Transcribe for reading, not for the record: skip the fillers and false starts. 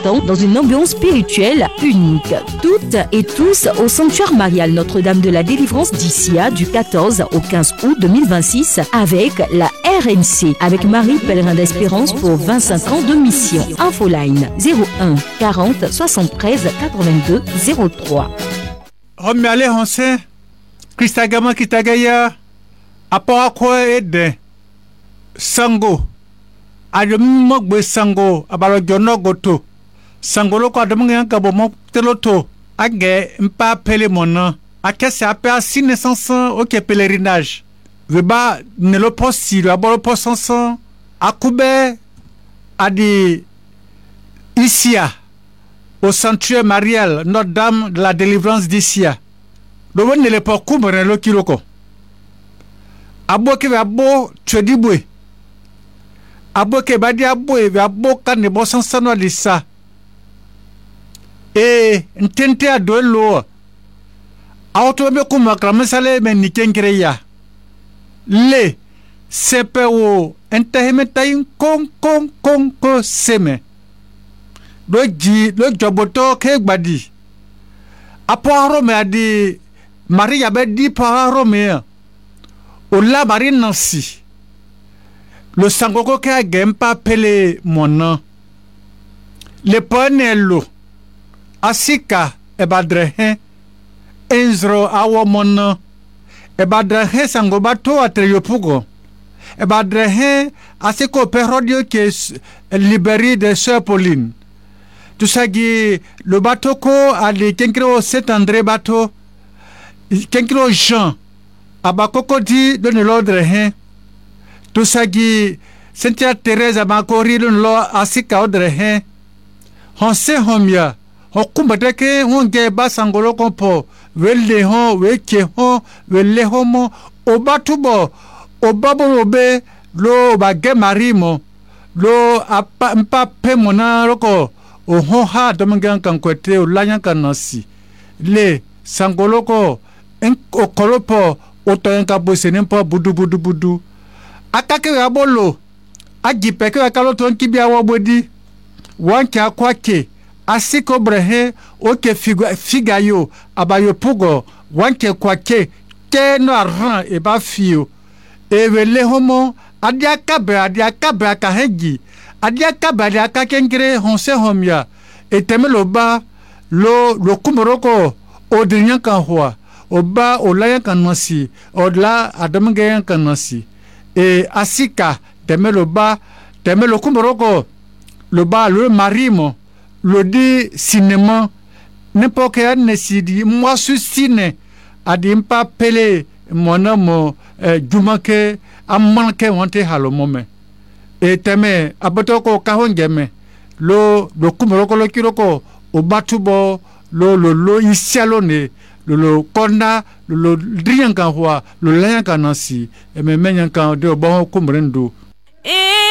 temps dans une ambiance spirituelle unique. Toutes et tous au sanctuaire marial Notre-Dame de la Délivrance d'Issia du 14 au 15 août 2026 avec la RNC, avec Marie Pèlerin d'Espérance pour 25 ans de mission. Infoline 01 40 73 82 03. Homiale honse Christagama kitagaya apakwa ede sango ademogbe sango abalojono goto sango loko ademonga ngabo mo teloto age mpa pele mona akese ape asine sansan oke pèlerinage veba ne lo possible abolo posansan akube adi Issia au sanctuaire marial Notre-Dame de la Délivrance d'Issia. Le bon ne le pas couvrir le kiloko. Abo ke abo chedibwe. Abo ke badi abo e abo kan ne bo sansano lisa. E ntente a do lo. Auto be kuma kramesale men nikenkreya. Le sepewo entehemetain kon seme. Le joboto ke gbadi aparo me adi Maria be di paro me o la Marie Nancy le sangoko ke gempa pele mona le ponelo asika e badrehe enzro awo mona e badrehe sangobato atreyopugo e badrehe asiko perodio ke libéré de Sœur Pauline. Tout ça qui le bateau ko ali kenkiro Saint-André bateau kenkiro Jean abakoko di donne l'ordre hein tout ça qui Sainte Thérèse abakori donne lo asika ordre hein on se homia on kumbate ke on ge basangolo kompo welle hon weke hon welle homo obatubo obabo be lo bagé marimo lo mpa pe mona roko o honha domangan kan kwete o lanyan kanasi le sangoloko en okolopo o toyen ka bosenen po budu akake abolo agipe ke akalo ton kibia wobodi wanke akwake asiko brehe o ke figayo abayo pugo wanke kwake ke no aran e ba fio e wele homo adiakabe akahengi adiaka badi akakengre honse homia eteme loba lo kumoroko odrinyan kan hwa oba olayan kan nasi odla adamgeyan kan nasi e asika teme loba teme lo kumoroko loba lo marimo lo di cinéma n'importe quel nesidi moi susine adimpa pele monamo jumake amanke wonte halomome e teme abotoko kahongeme lo kumoroko lo kiroko obatubo lo isialone lo kona lo drianka hwa lo lanka nasi e me menyanka de obon kumrendo